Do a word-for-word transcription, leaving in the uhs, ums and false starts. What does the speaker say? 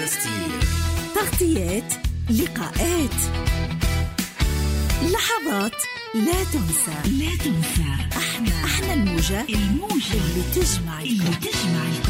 بودكاستير، تغطيات، لقاءات، لحظات لا تنسى. لا تنسى. احنا احنا الموجة الموجة اللي تجمع اللي تجمع